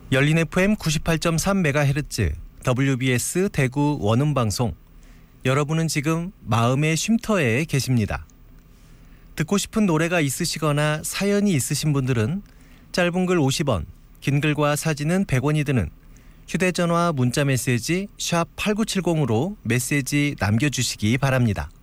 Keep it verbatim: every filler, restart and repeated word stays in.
열린 에프엠 구십팔 점 삼 메가헤르츠 더블유비에스 대구 원음방송. 여러분은 지금 마음의 쉼터에 계십니다. 듣고 싶은 노래가 있으시거나 사연이 있으신 분들은 짧은 글 오십 원, 긴 글과 사진은 백 원이 드는 휴대전화 문자메시지 샵 팔구칠공으로 메시지 남겨주시기 바랍니다.